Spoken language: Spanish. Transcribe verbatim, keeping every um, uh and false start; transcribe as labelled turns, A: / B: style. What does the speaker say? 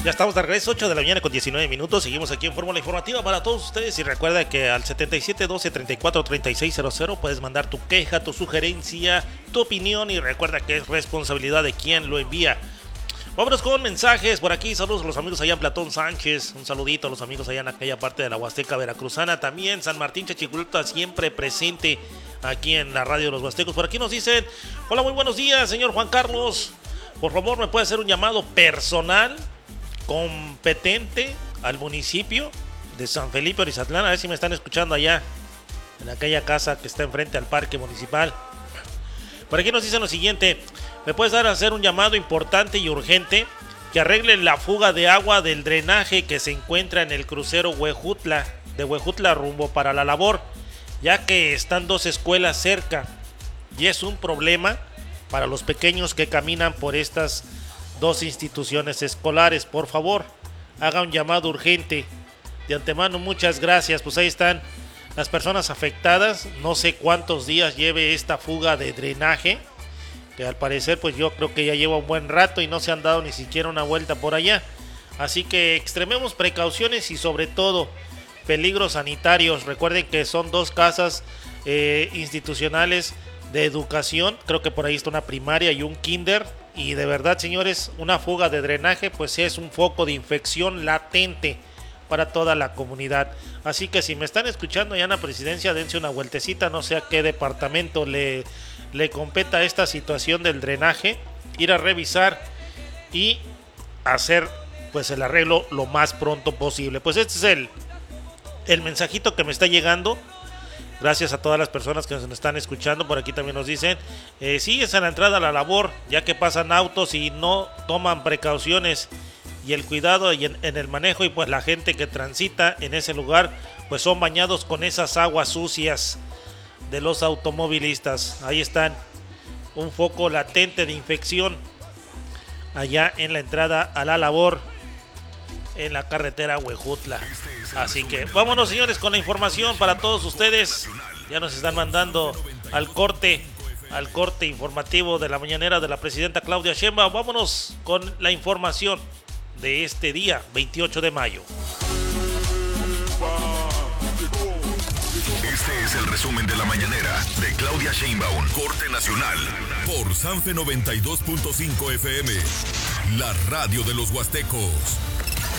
A: Ya estamos de regreso, ocho de la mañana con diecinueve minutos. Seguimos aquí en Fórmula Informativa para todos ustedes. Y recuerda que al setenta y siete doce treinta y cuatro treinta y seis cero puedes mandar tu queja, tu sugerencia, tu opinión. Y recuerda que es responsabilidad de quien lo envía. Vámonos con mensajes por aquí. Saludos a los amigos allá en Platón Sánchez. Un saludito a los amigos allá en aquella parte de la Huasteca Veracruzana. También San Martín Chachicurulta, siempre presente aquí en la radio de los Huastecos. Por aquí nos dicen: hola, muy buenos días, señor Juan Carlos. Por favor, ¿me puede hacer un llamado personal competente al municipio de San Felipe Orizatlán? A ver si me están escuchando allá en aquella casa que está enfrente al parque municipal. Por aquí nos dicen lo siguiente: ¿me puedes dar a hacer un llamado importante y urgente que arreglen la fuga de agua del drenaje que se encuentra en el crucero Huejutla, de Huejutla rumbo para la labor, ya que están dos escuelas cerca y es un problema para los pequeños que caminan por estas dos instituciones escolares? Por favor, haga un llamado urgente. De antemano, muchas gracias. Pues ahí están las personas afectadas. No sé cuántos días lleve esta fuga de drenaje, que al parecer pues yo creo que ya lleva un buen rato y no se han dado ni siquiera una vuelta por allá. Así que extrememos precauciones y sobre todo peligros sanitarios. Recuerden que son dos casas eh, institucionales de educación. Creo que por ahí está una primaria y un kinder. Y de verdad, señores, una fuga de drenaje pues es un foco de infección latente para toda la comunidad. Así que si me están escuchando ya en la presidencia, dense una vueltecita. No sé a qué departamento le, le competa esta situación del drenaje. Ir a revisar y hacer pues el arreglo lo más pronto posible. Pues este es el, el mensajito que me está llegando. Gracias a todas las personas que nos están escuchando. Por aquí también nos dicen, eh, sí, es a la entrada a la labor, ya que pasan autos y no toman precauciones y el cuidado y en, en el manejo, y pues la gente que transita en ese lugar pues son bañados con esas aguas sucias de los automovilistas. Ahí están, un foco latente de infección allá en la entrada a la labor en la carretera Huejutla. Así que vámonos, señores, con la información para todos ustedes. Ya nos están mandando al corte, al corte informativo de la mañanera de la presidenta Claudia Sheinbaum. Vámonos con la información de este día, veintiocho de mayo.
B: Este es el resumen de la mañanera de Claudia Sheinbaum, corte nacional, por Sanfe noventa y dos punto cinco F M, la radio de los Huastecos.